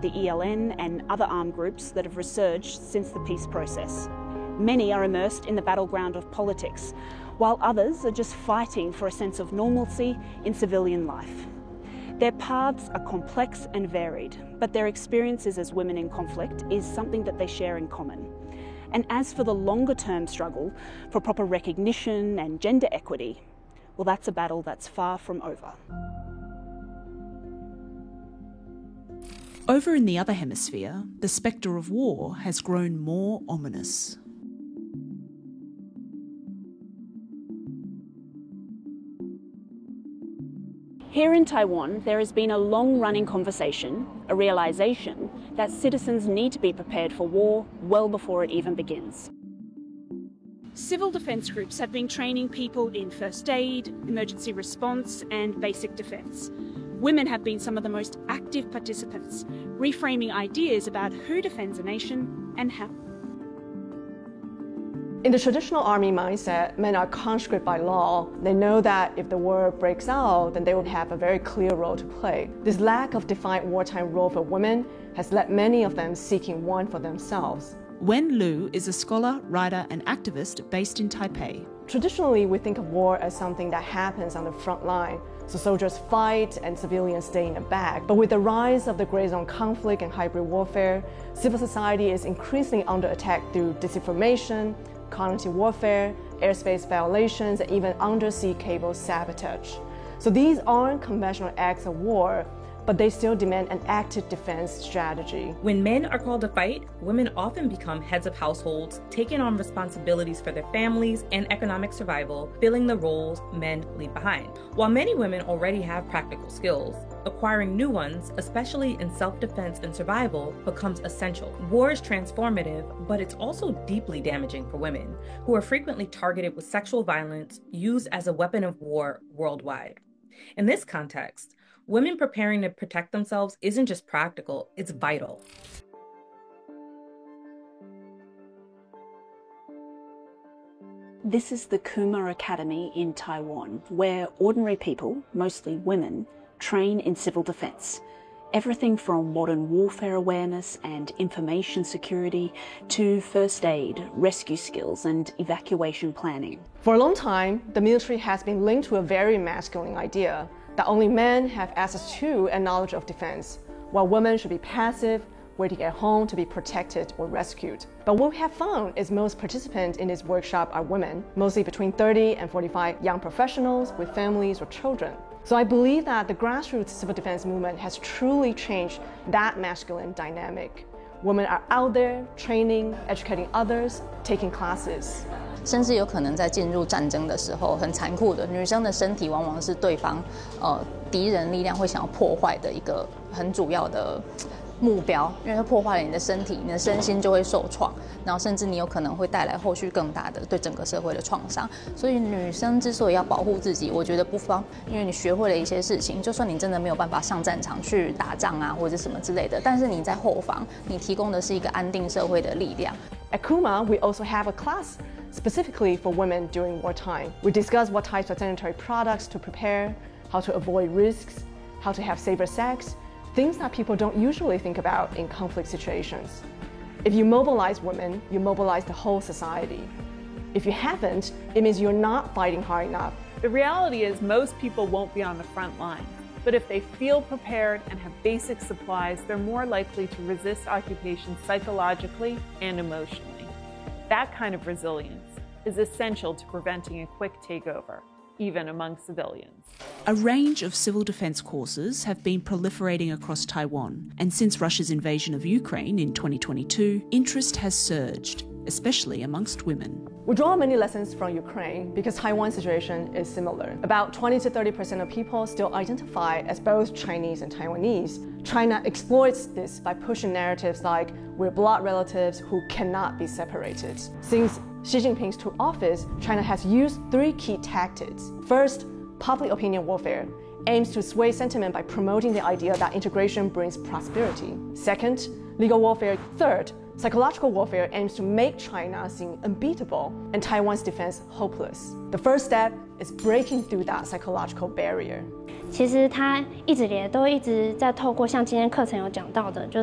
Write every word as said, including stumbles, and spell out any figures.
the E L N and other armed groups that have resurged since the peace process. Many are immersed in the battleground of politics, while others are just fighting for a sense of normalcy in civilian life. Their paths are complex and varied, but their experiences as women in conflict is something that they share in common. And as for the longer-term struggle for proper recognition and gender equity, well, that's a battle that's far from over. Over in the other hemisphere, the spectre of war has grown more ominous. Here in Taiwan, there has been a long-running conversation, a realisation, that citizens need to be prepared for war well before it even begins. Civil defence groups have been training people in first aid, emergency response and basic defence. Women have been some of the most active participants, reframing ideas about who defends a nation and how. In the traditional army mindset, men are conscripted by law. They know that if the war breaks out, then they will have a very clear role to play. This lack of defined wartime role for women has led many of them seeking one for themselves. Wen Lu is a scholar, writer and activist based in Taipei. Traditionally, we think of war as something that happens on the front line. So soldiers fight and civilians stay in the back. But with the rise of the gray zone conflict and hybrid warfare, civil society is increasingly under attack through disinformation, cognitive warfare, airspace violations, and even undersea cable sabotage. So these aren't conventional acts of war, but they still demand an active defense strategy. When men are called to fight, women often become heads of households, taking on responsibilities for their families and economic survival, filling the roles men leave behind. While many women already have practical skills, acquiring new ones, especially in self-defense and survival, becomes essential. War is transformative, but it's also deeply damaging for women, who are frequently targeted with sexual violence used as a weapon of war worldwide. In this context, women preparing to protect themselves isn't just practical, it's vital. This is the Kumar Academy in Taiwan, where ordinary people, mostly women, train in civil defence. Everything from modern warfare awareness and information security to first aid, rescue skills and evacuation planning. For a long time, the military has been linked to a very masculine idea that only men have access to and knowledge of defense, while women should be passive, waiting at home to be protected or rescued. But what we have found is most participants in this workshop are women, mostly between thirty and forty-five young professionals with families or children. So I believe that the grassroots civil defense movement has truly changed that masculine dynamic. Women are out there training, educating others, taking classes. 甚至有可能在进入战争的时候，很残酷的，女生的身体往往是对方呃敌人力量会想要破坏的一个很主要的目标，因为它破坏了你的身体，你的身心就会受创，然后甚至你有可能会带来后续更大的对整个社会的创伤。所以女生之所以要保护自己，我觉得不妨，因为你学会了一些事情，就算你真的没有办法上战场去打仗啊或者什么之类的，但是你在后方，你提供的是一个安定社会的力量。 At Kumar, we also have a class specifically for women during wartime. We discuss what types of sanitary products to prepare, how to avoid risks, how to have safer sex, things that people don't usually think about in conflict situations. If you mobilize women, you mobilize the whole society. If you haven't, it means you're not fighting hard enough. The reality is most people won't be on the front line, but if they feel prepared and have basic supplies, they're more likely to resist occupation psychologically and emotionally. That kind of resilience is essential to preventing a quick takeover, even among civilians. A range of civil defence courses have been proliferating across Taiwan, and since Russia's invasion of Ukraine in twenty twenty-two, interest has surged, especially amongst women. We draw many lessons from Ukraine because Taiwan's situation is similar. About twenty to thirty percent of people still identify as both Chinese and Taiwanese. China exploits this by pushing narratives like we're blood relatives who cannot be separated. Since Xi Jinping's took office, China has used three key tactics. First, public opinion warfare aims to sway sentiment by promoting the idea that integration brings prosperity. Second, legal warfare. Third, psychological warfare aims to make China seem unbeatable and Taiwan's defense hopeless. The first step is breaking through that psychological barrier. 其实他一直也都一直在透过像今天课程有讲到的，就